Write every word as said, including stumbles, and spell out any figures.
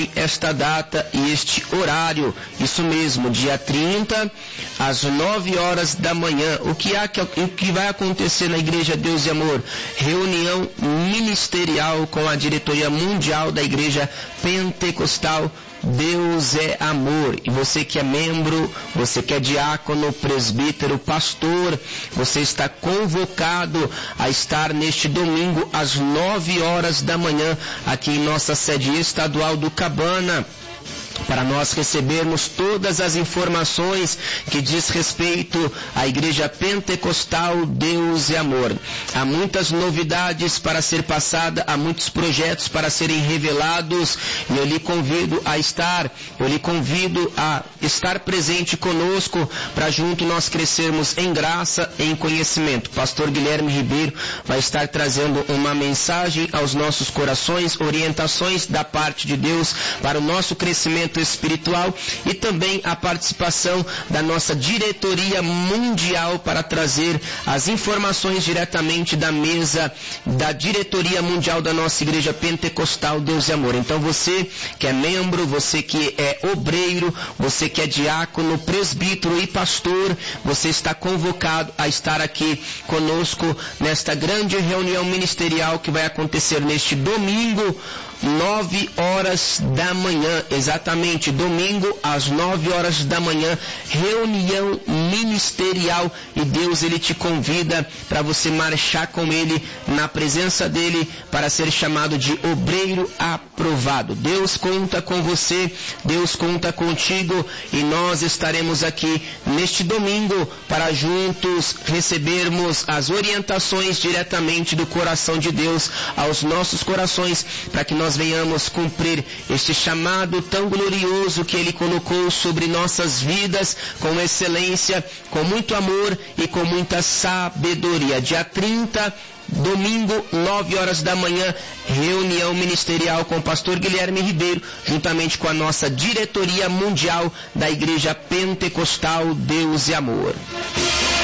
esta data e este horário, isso mesmo, dia trinta, às nove horas da manhã. O que, há, o que vai acontecer na Igreja Deus e Amor? Reunião ministerial com a diretoria mundial da Igreja Pentecostal Deus é Amor. E você que é membro, você que é diácono, presbítero, pastor, você está convocado a estar neste domingo às nove horas da manhã aqui em nossa sede estadual do Cabana, para nós recebermos todas as informações que diz respeito à Igreja Pentecostal Deus e Amor. Há muitas novidades para ser passada, há muitos projetos para serem revelados, e eu lhe convido a estar, eu lhe convido a estar presente conosco, para junto nós crescermos em graça e em conhecimento. Pastor Guilherme Ribeiro vai estar trazendo uma mensagem aos nossos corações, orientações da parte de Deus para o nosso crescimento espiritual, e também a participação da nossa diretoria mundial para trazer as informações diretamente da mesa da diretoria mundial da nossa Igreja Pentecostal Deus e Amor. Então você que é membro, você que é obreiro, você que é diácono, presbítero e pastor, você está convocado a estar aqui conosco nesta grande reunião ministerial que vai acontecer neste domingo, nove horas da manhã, exatamente, domingo às nove horas da manhã, reunião ministerial, e Deus ele te convida para você marchar com ele, na presença dele, para ser chamado de obreiro aprovado. Deus conta com você, Deus conta contigo, e nós estaremos aqui neste domingo para juntos recebermos as orientações diretamente do coração de Deus aos nossos corações, para que nós venhamos cumprir este chamado tão glorioso que Ele colocou sobre nossas vidas, com excelência, com muito amor e com muita sabedoria. Dia trinta, domingo, nove horas da manhã, reunião ministerial com o pastor Guilherme Ribeiro, juntamente com a nossa diretoria mundial da Igreja Pentecostal Deus e Amor.